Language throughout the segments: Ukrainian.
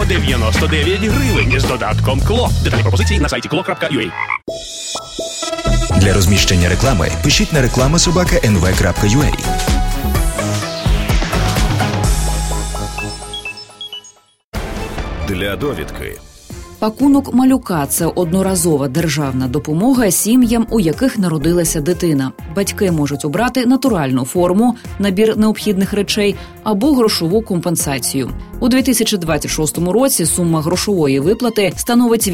99 гривень з додатком КЛО. Детальні пропозиції на сайті klo.ua. Для розміщення реклами пишіть на reklama@nv.ua. Для довідки. Пакунок малюка – це одноразова державна допомога сім'ям, у яких народилася дитина. Батьки можуть обрати натуральну форму, набір необхідних речей або грошову компенсацію. У 2026 році сума грошової виплати становить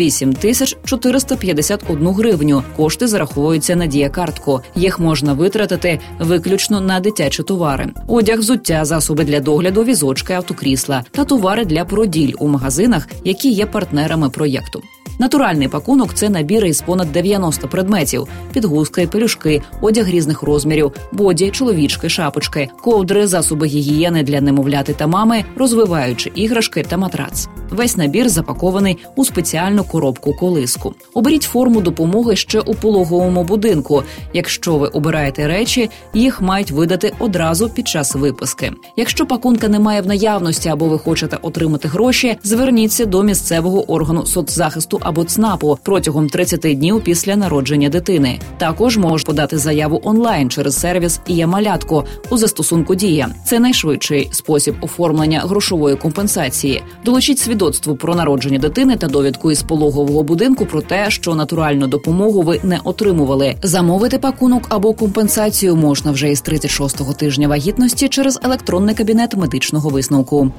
8451 гривню. Кошти зараховуються на Дія-картку. Їх можна витратити виключно на дитячі товари. Одяг, взуття, засоби для догляду, візочки, автокрісла та товари для породіль у магазинах, які є партнерами проєкту. Натуральний пакунок – це набіри із понад 90 предметів – підгузки, пелюшки, одяг різних розмірів, боді, чоловічки, шапочки, ковдри, засоби гігієни для немовляти та мами, розвиваючі іграшки та матрац. Весь набір запакований у спеціальну коробку-колиску. Оберіть форму допомоги ще у пологовому будинку. Якщо ви обираєте речі, їх мають видати одразу під час виписки. Якщо пакунка немає в наявності або ви хочете отримати гроші, зверніться до місцевого органу соцзахисту або ЦНАПу протягом 30 днів після народження дитини. Також можна подати заяву онлайн через сервіс «Є-малятко» у застосунку «Дія». Це найшвидший спосіб оформлення грошової компенсації. Долучіть свідоцтво про народження дитини та довідку із пологового будинку про те, що натуральну допомогу ви не отримували. Замовити пакунок або компенсацію можна вже із 36-го тижня вагітності через електронний кабінет медичного висновку.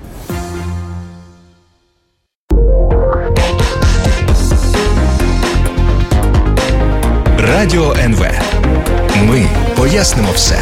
Радіо НВ. Ми пояснимо все.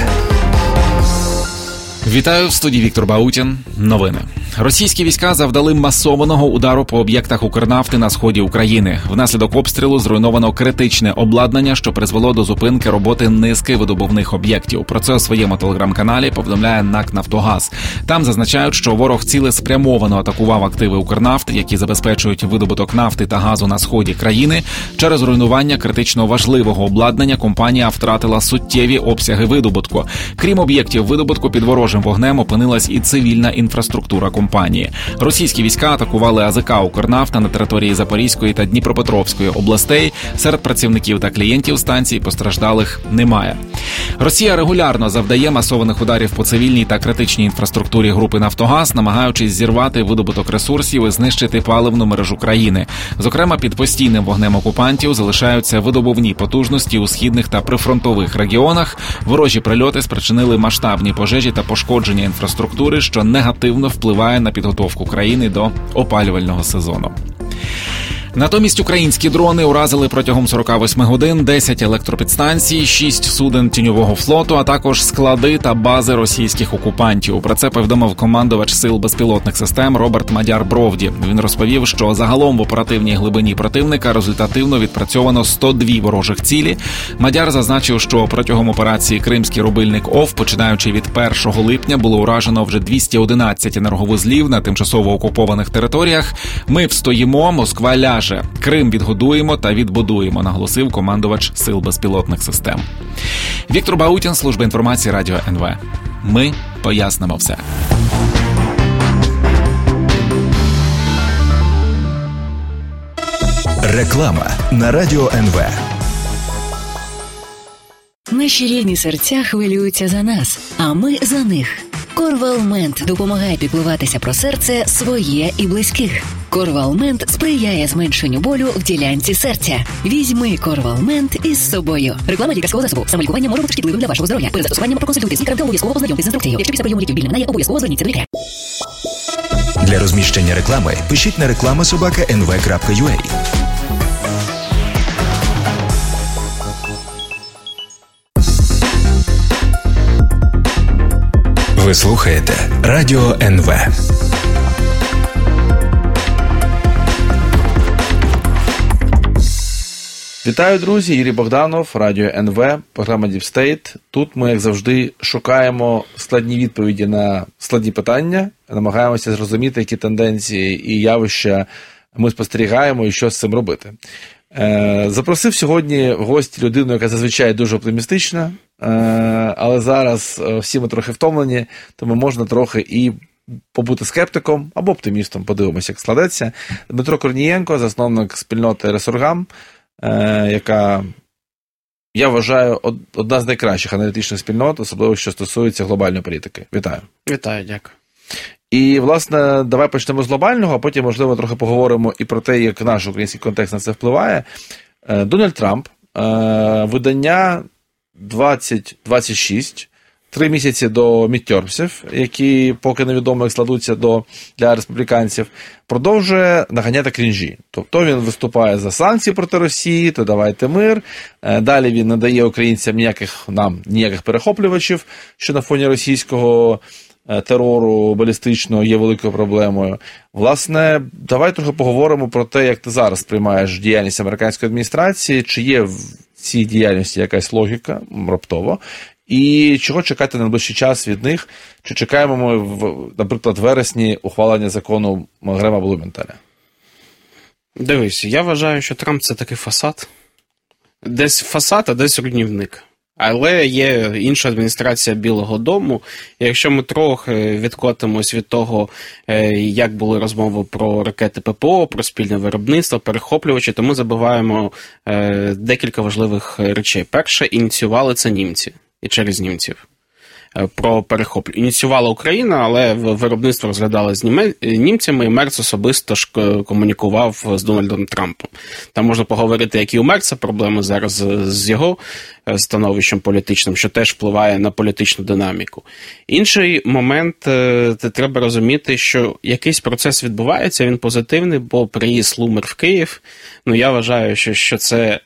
Вітаю, в студії Віктор Баутін. Новини. Російські війська завдали масованого удару по об'єктах Укрнафти на сході України. Внаслідок обстрілу зруйновано критичне обладнання, що призвело до зупинки роботи низки видобувних об'єктів. Про це у своєму телеграм-каналі повідомляє НАК «Нафтогаз». Там зазначають, що ворог цілеспрямовано атакував активи Укрнафти, які забезпечують видобуток нафти та газу на сході країни. Через руйнування критично важливого обладнання компанія втратила суттєві обсяги видобутку. Крім об'єктів видобутку, під ворожим вогнем опинилась і цивільна інфраструктура компанії. Російські війська атакували АЗК «Укрнафта» на території Запорізької та Дніпропетровської областей. Серед працівників та клієнтів станції постраждалих немає. Росія регулярно завдає масованих ударів по цивільній та критичній інфраструктурі групи «Нафтогаз», намагаючись зірвати видобуток ресурсів і знищити паливну мережу країни. Зокрема, під постійним вогнем окупантів залишаються видобувні потужності у східних та прифронтових регіонах. Ворожі прильоти спричинили масштабні пожежі та пошкодження інфраструктури, що негативно впливає на підготовку країни до опалювального сезону. Натомість українські дрони уразили протягом 48 годин 10 електропідстанцій, 6 суден тіньового флоту, а також склади та бази російських окупантів. Про це повідомив командувач Сил безпілотних систем Роберт Мадяр-Бровді. Він розповів, що загалом в оперативній глибині противника результативно відпрацьовано 102 ворожих цілі. Мадяр зазначив, що протягом операції «Кримський рубильник ОВ», починаючи від 1 липня, було уражено вже 211 енерговузлів на тимчасово окупованих територіях. Ми встоїмо, Москва ляже. Крим відгодуємо та відбудуємо, наголосив командувач Сил безпілотних систем. Віктор Баутін, служба інформації Радіо НВ. Ми пояснимо все. Реклама на Радіо НВ. Наші рідні серця хвилюються за нас, а ми за них. Корвалмент допомагає піклуватися про серце своє і близьких. Корвалмент сприяє зменшенню болю в ділянці серця. Візьми Корвалмент із собою. Реклама лікарського засобу. Самолікування може бути шкідливим для вашого здоров'я. Перед застосуванням проконсультуйтесь з лікарем та обов'язково ознайомтесь з інструкцією. Якщо після прийому ліків біль не минає, обов'язково зверніться до лікаря. Для розміщення реклами пишіть на reklama@nv.ua. Ви слухаєте Радіо НВ. Вітаю, друзі! Юрій Богданов, Радіо НВ, програма Deep State. Тут ми, як завжди, шукаємо складні відповіді на складні питання, намагаємося зрозуміти, які тенденції і явища ми спостерігаємо і що з цим робити. Запросив сьогодні в гості людину, яка зазвичай дуже оптимістична, але зараз всі ми трохи втомлені, тому можна трохи і побути скептиком або оптимістом. Подивимося, як складеться. Дмитро Корнієнко, засновник спільноти «Ресургам», яка, я вважаю, одна з найкращих аналітичних спільнот, особливо, що стосується глобальної політики. Вітаю. Вітаю, дякую. І, власне, давай почнемо з глобального, а потім, можливо, трохи поговоримо і про те, як наш український контекст на це впливає. Дональд Трамп, видання 2026, 3 місяці до мідтермсів, які поки невідомо як складуться для республіканців, продовжує наганяти крінжі. Тобто він виступає за санкції проти Росії, то давайте мир. Далі він надає українцям ніяких перехоплювачів, що на фоні російського терору балістичного є великою проблемою. Власне, давай трохи поговоримо про те, як ти зараз сприймаєш діяльність американської адміністрації, чи є в цій діяльності якась логіка раптово, і чого чекати на найближчий час від них? Чи чекаємо ми, наприклад, в вересні ухвалення закону Грема Блументаля? Дивись, я вважаю, що Трамп – це такий фасад. Десь фасад, а десь руйнівник. Але є інша адміністрація Білого дому. І якщо ми трохи відкотимось від того, як були розмови про ракети ППО, про спільне виробництво, перехоплювачі, то ми забуваємо декілька важливих речей. Перше, ініціювали це німці. І через німців. Про перехоплення. Ініціювала Україна, але виробництво розглядали з німцями, і Мерц особисто ж комунікував з Дональдом Трампом. Там можна поговорити, які у Мерца проблеми зараз з його становищем політичним, що теж впливає на політичну динаміку. Інший момент, треба розуміти, що якийсь процес відбувається, він позитивний, бо приїзд Лумер в Київ, я вважаю, що це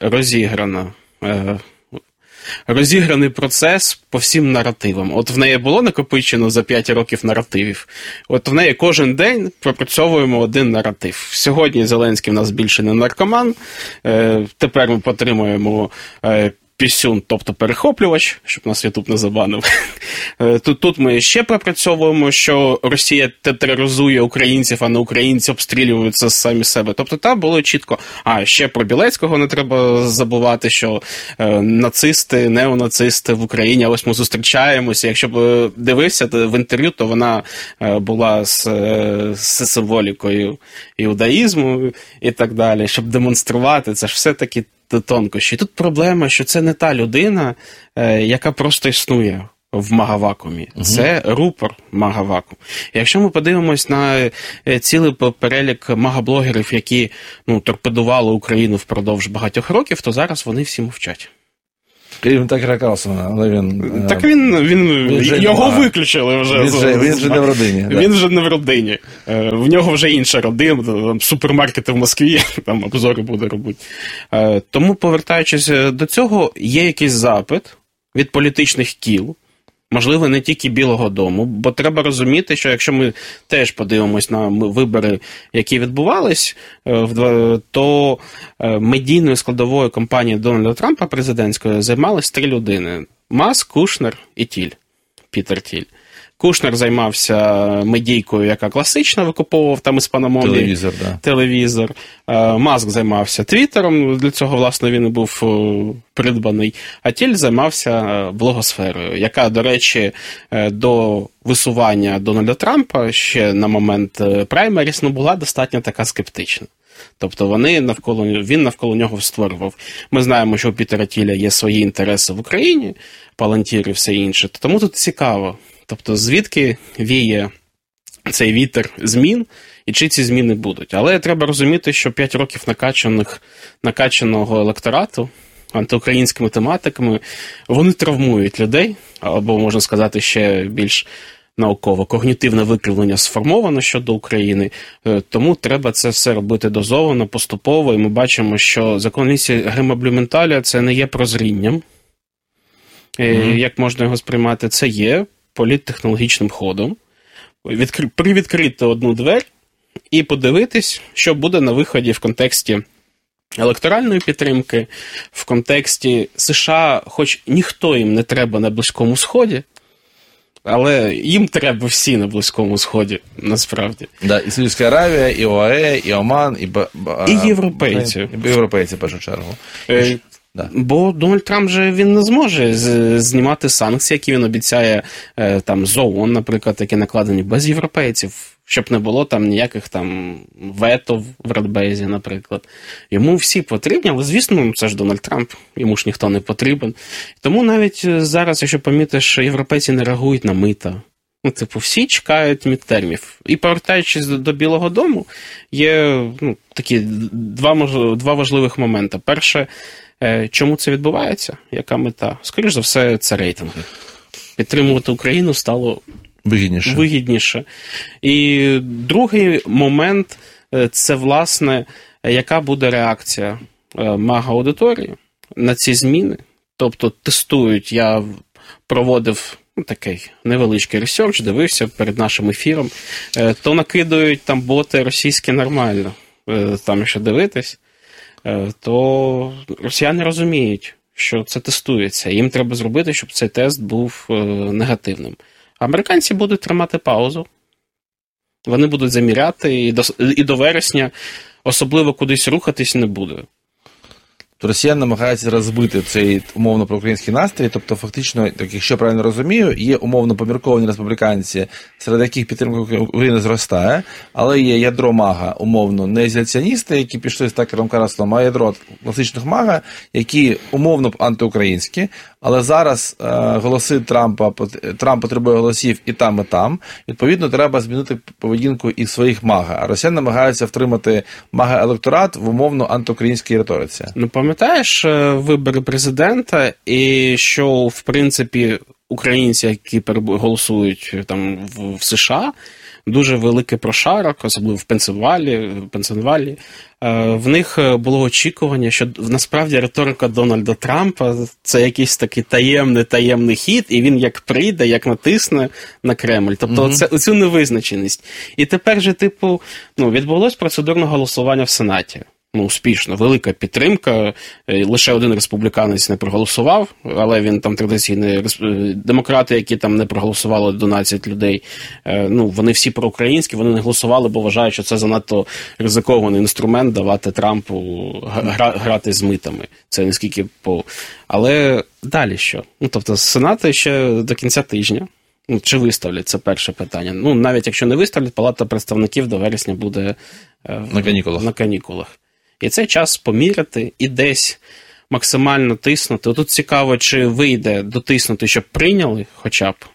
розіграний процес по всім наративам. От в неї було накопичено за 5 років наративів. От в неї кожен день пропрацьовуємо один наратив. Сьогодні Зеленський в нас більше не наркоман, тепер ми підтримуємо пісюн, тобто перехоплювач, щоб нас YouTube не забанив. Тут ми ще пропрацьовуємо, що Росія тероризує українців, а не українці обстрілюються самі себе. Тобто там було чітко. А ще про Білецького не треба забувати, що нацисти, неонацисти в Україні, ось ми зустрічаємося. Якщо б дивився в інтерв'ю, то вона була з символікою іудаїзму і так далі, щоб демонструвати. Це ж все-таки тонкощі. Тут проблема, що це не та людина, яка просто існує в магавакуумі. Це рупор магавакуум. Якщо ми подивимось на цілий перелік магаблогерів, які торпедували Україну впродовж багатьох років, то зараз вони всі мовчать. Крім Такера Карлсона, але він... Так він його виключили вже. Він вже не в родині. Він вже не в родині. В нього вже інша родина, там супермаркети в Москві, там обзори буде робити. Тому, повертаючись до цього, є якийсь запит від політичних кіл, можливо, не тільки Білого дому, бо треба розуміти, що якщо ми теж подивимось на вибори, які відбувались, то медійною складовою кампанії Дональда Трампа президентської займались 3 людини. Маск, Кушнер і Пітер Тіль. Кушнер займався медійкою, яка класична, викуповував там із Панамонії телевізор. Маск займався Твіттером, для цього, власне, він і був придбаний. А Тіль займався блогосферою, яка, до речі, до висування Дональда Трампа ще на момент праймеріс була достатньо така скептична. Тобто він навколо нього створював. Ми знаємо, що у Пітера Тіля є свої інтереси в Україні, Палантір і все інше. Тому тут цікаво. Тобто, звідки віє цей вітер змін, і чи ці зміни будуть. Але треба розуміти, що 5 років накачаного електорату антиукраїнськими тематиками, вони травмують людей, або, можна сказати, ще більш науково. Когнітивне викривлення сформовано щодо України, тому треба це все робити дозовано, поступово, і ми бачимо, що законність Грема Блюменталя – це не є прозрінням, як можна його сприймати, це є політтехнологічним ходом, привідкрити одну двері і подивитись, що буде на виході в контексті електоральної підтримки, в контексті США, хоч ніхто їм не треба на Близькому Сході, але їм треба всі на Близькому Сході, насправді. Да, і Саудівська Аравія, і ОАЕ, і Оман, і європейці. І європейці, в першу чергу. Да. Бо Дональд Трамп же він не зможе знімати санкції, які він обіцяє там з ООН, наприклад, які накладені без європейців, щоб не було там ніяких там вето в Радбезі, наприклад. Йому всі потрібні, але, звісно, це ж Дональд Трамп, йому ж ніхто не потрібен. Тому навіть зараз, якщо помітиш, європейці не реагують на мита. Ну, типу, всі чекають мідтермів. І повертаючись до Білого дому, є такі два важливих моменти. Перше, чому це відбувається? Яка мета? Скоріш за все, це рейтинги. Підтримувати Україну стало вигідніше. І другий момент – це, власне, яка буде реакція мага-аудиторії на ці зміни. Тобто тестують, я проводив такий невеличкий ресерч, дивився перед нашим ефіром, то накидають там боти російські нормально. Там, якщо дивитись, то росіяни розуміють, що це тестується. Їм треба зробити, щоб цей тест був негативним. Американці будуть тримати паузу. Вони будуть заміряти, і до вересня особливо кудись рухатись не буде. Росіяни намагаються розбити цей умовно проукраїнський настрій, тобто фактично, якщо правильно розумію, є умовно помірковані республіканці, серед яких підтримка України зростає, але є ядро мага, умовно, не ізоляціоністи, які пішли з Такером Карлсоном, а ядро класичних мага, які умовно антиукраїнські, але зараз голоси Трамп потребує голосів і там, відповідно, треба змінити поведінку і своїх мага. А росіяни намагаються втримати мага-електорат в умовно антиукраїнській риториці. Ну, пам'ятаєш вибори президента, і що, в принципі, українці, які голосують там в США, дуже великий прошарок, особливо в Пенсильванії, в них було очікування, що насправді риторика Дональда Трампа – це якийсь такий таємний хід, і він як прийде, як натисне на Кремль. Тобто оцю невизначеність. І тепер же, відбулось процедурне голосування в Сенаті. Успішно, велика підтримка, лише один республіканець не проголосував, але він там традиційний, демократи, які там не проголосували 12 людей, вони всі проукраїнські, вони не голосували, бо вважають, що це занадто ризикований інструмент давати Трампу грати з митами. Це наскільки Але далі що? Тобто Сенат ще до кінця тижня. Чи виставлять, це перше питання. Навіть якщо не виставлять, Палата представників до вересня буде на канікулах. І це час поміряти і десь максимально тиснути. Тут цікаво, чи вийде дотиснути, щоб прийняли хоча б.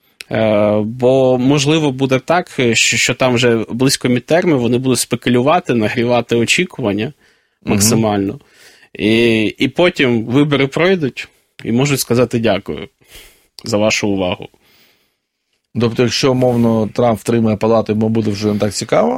Бо, можливо, буде так, що там вже близько мідтермів, вони будуть спекулювати, нагрівати очікування максимально. І потім вибори пройдуть і можуть сказати дякую за вашу увагу. Тобто, якщо, умовно, Трамп втримає палату, йому буде вже не так цікаво,